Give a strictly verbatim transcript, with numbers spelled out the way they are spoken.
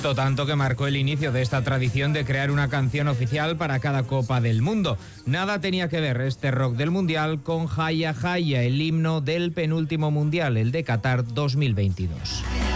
Gustó tanto que marcó el inicio de esta tradición de crear una canción oficial para cada Copa del Mundo. Nada tenía que ver este rock del Mundial con Jaya Jaya, el himno del penúltimo Mundial, el de Qatar dos mil veintidós.